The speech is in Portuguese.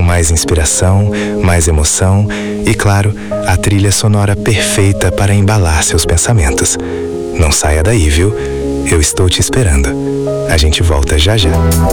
mais inspiração, mais emoção e, claro, a trilha sonora perfeita para embalar seus pensamentos. Não saia daí, viu? Eu estou te esperando. A gente volta já já.